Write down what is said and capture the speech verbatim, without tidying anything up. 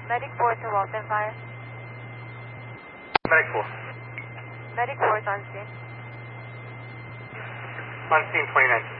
Medic four to Walton Fire. Medic four. Medic four is on scene. On scene twenty-nine.